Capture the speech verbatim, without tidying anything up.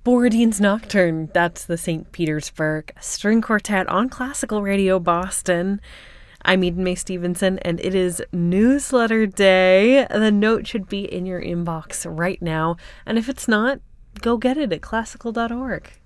Borodin's Nocturne, that's the Saint Petersburg String Quartet on Classical Radio Boston. I'm Eden May Stevenson, and it is newsletter day. The note should be in your inbox right now, and if it's not, go get it at classical dot org.